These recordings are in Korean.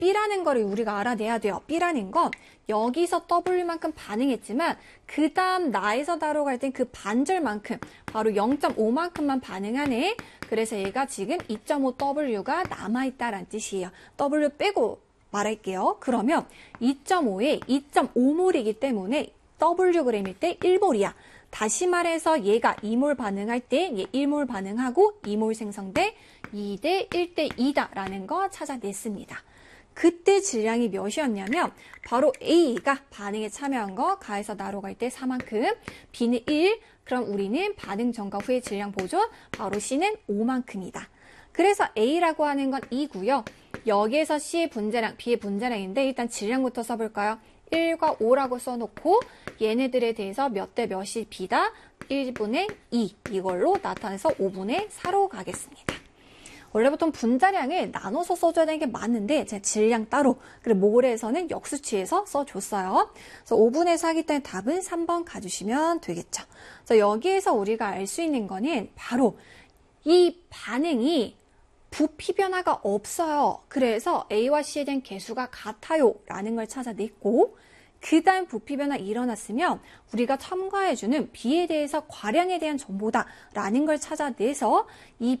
B라는 거를 우리가 알아내야 돼요. B라는 건 여기서 W만큼 반응했지만 그 다음 나에서 나로 갈 땐 그 반절만큼 바로 0.5만큼만 반응하네. 그래서 얘가 지금 2.5W가 남아있다라는 뜻이에요. W 빼고 말할게요. 그러면 2.5에 2.5몰이기 때문에 Wg일 때 1몰이야. 다시 말해서 얘가 2몰 반응할 때 얘 1몰 반응하고 2몰 생성돼 2대 1대 2다라는 거 찾아냈습니다. 그때 질량이 몇이었냐면 바로 A가 반응에 참여한 거 가에서 나로 갈 때 4만큼, B는 1, 그럼 우리는 반응 전과 후의 질량 보존, 바로 C는 5만큼이다. 그래서 A라고 하는 건 2고요. 여기에서 C의 분자량, B의 분자량인데 일단 질량부터 써볼까요? 1과 5라고 써놓고 얘네들에 대해서 몇 대 몇이 B다? 1분의 2 이걸로 나타내서 5분의 4로 가겠습니다. 원래 보통 분자량을 나눠서 써줘야 되는 게 맞는데 제가 질량 따로, 그리고 몰에서는 역수치해서 써줬어요. 그래서 5분의 4이기 때문에 답은 3번 가주시면 되겠죠. 그래서 여기에서 우리가 알 수 있는 거는 바로 이 반응이 부피 변화가 없어요. 그래서 A와 C에 대한 개수가 같아요 라는 걸 찾아냈고, 그 다음 부피 변화 일어났으면 우리가 첨가해주는 B에 대해서 과량에 대한 정보다 라는 걸 찾아내서 이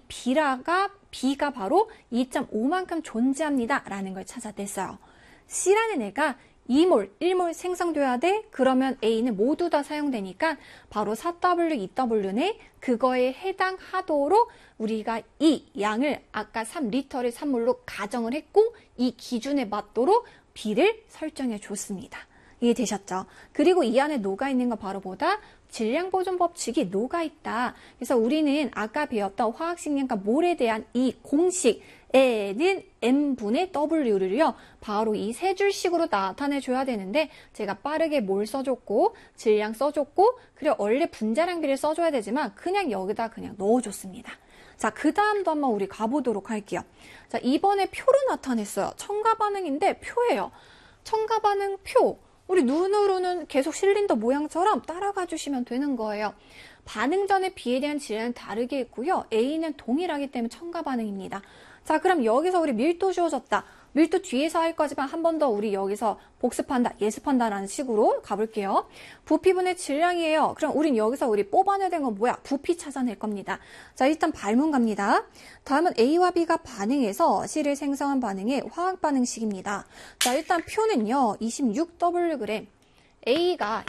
B가 바로 2.5만큼 존재합니다 라는 걸 찾아냈어요. C라는 애가 2몰, 1몰 생성돼야 돼? 그러면 A는 모두 다 사용되니까 바로 4W, 2W네. 그거에 해당하도록 우리가 이 양을 아까 3리터를 3몰로 가정을 했고 이 기준에 맞도록 B를 설정해 줬습니다. 이해되셨죠? 그리고 이 안에 녹아있는 거 바로 보다 질량 보존 법칙이 녹아있다. 그래서 우리는 아까 배웠던 화학식량과 몰에 대한 이 공식에는 M분의 W를요. 바로 이 세 줄식으로 나타내줘야 되는데 제가 빠르게 몰 써줬고 질량 써줬고 그리고 원래 분자량비를 써줘야 되지만 그냥 여기다 그냥 넣어줬습니다. 자, 그 다음도 한번 우리 가보도록 할게요. 자, 이번에 표로 나타냈어요. 첨가 반응인데 표예요. 첨가 반응 표. 우리 눈으로는 계속 실린더 모양처럼 따라가 주시면 되는 거예요. 반응 전에 B에 대한 질량은 다르게 있고요. A는 동일하기 때문에 첨가 반응입니다. 자, 그럼 여기서 우리 밀도 주어졌다. 밀도 뒤에서 할 거지만 한 번 더 우리 여기서 복습한다, 예습한다라는 식으로 가볼게요. 부피분의 질량이에요. 그럼 우린 여기서 우리 뽑아내야 되는 건 뭐야? 부피 찾아낼 겁니다. 자, 일단 발문 갑니다. 다음은 A와 B가 반응해서 C를 생성한 반응의 화학 반응식입니다. 자, 일단 표는요. 26Wg. A가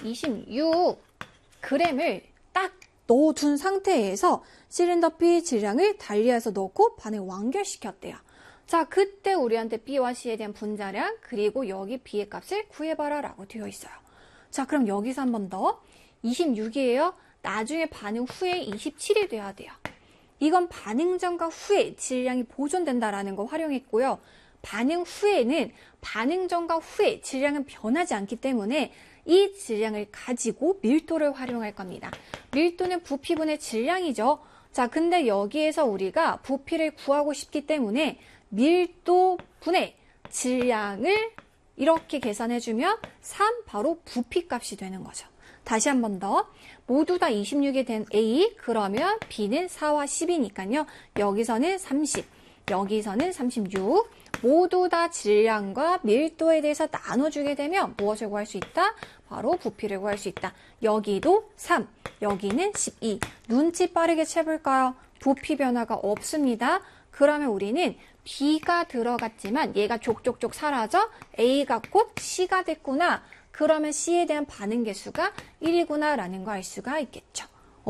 26g을 딱 넣어둔 상태에서 실린더 B 질량을 달리해서 넣고 반응 완결시켰대요. 자, 그때 우리한테 B와 C에 대한 분자량 그리고 여기 B의 값을 구해봐라 라고 되어 있어요. 자, 그럼 여기서 한 번 더 26이에요. 나중에 반응 후에 27이 돼야 돼요. 이건 반응 전과 후에 질량이 보존된다라는 거 활용했고요. 반응 후에는 반응 전과 후에 질량은 변하지 않기 때문에 이 질량을 가지고 밀도를 활용할 겁니다. 밀도는 부피분의 질량이죠. 자, 근데 여기에서 우리가 부피를 구하고 싶기 때문에 밀도 분의 질량을 이렇게 계산해주면 3 바로 부피값이 되는 거죠. 다시 한 번 더. 모두 다 26이 된 A, 그러면 B는 4와 10이니까요. 여기서는 30, 여기서는 36. 모두 다 질량과 밀도에 대해서 나눠주게 되면 무엇을 구할 수 있다? 바로 부피를 구할 수 있다. 여기도 3, 여기는 12. 눈치 빠르게 채볼까요? 부피 변화가 없습니다. 그러면 우리는 B가 들어갔지만 얘가 족족족 사라져 A가 곧 C가 됐구나. 그러면 C에 대한 반응 개수가 1이구나 라는 거 알 수가 있겠죠.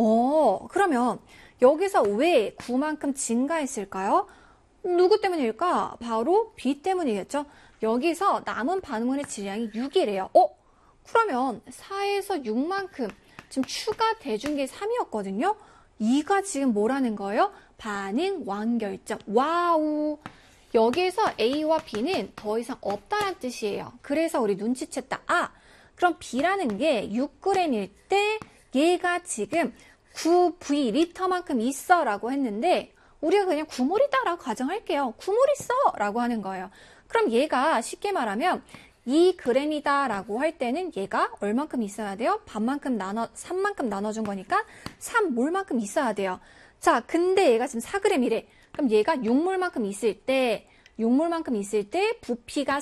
그러면 여기서 왜 9만큼 증가했을까요? 누구 때문일까? 바로 B 때문이겠죠. 여기서 남은 반응원의 질량이 6이래요. 그러면 4에서 6만큼 지금 추가돼준 게 3이었거든요. 2가 지금 뭐라는 거예요? 반응 완결점. 와우. 여기에서 A와 B는 더 이상 없다는 뜻이에요. 그래서 우리 눈치챘다. 그럼 B라는 게 6g일 때 얘가 지금 9v리터만큼 있어 라고 했는데 우리가 그냥 9몰이다 라고 가정할게요. 9몰 있어 라고 하는 거예요. 그럼 얘가 쉽게 말하면 2g이다 라고 할 때는 얘가 얼만큼 있어야 돼요? 3만큼 나눠준 거니까 3몰만큼 있어야 돼요. 자, 근데 얘가 지금 4g이래. 그럼 얘가 6몰만큼 있을 때 육물만큼 있을 때 부피가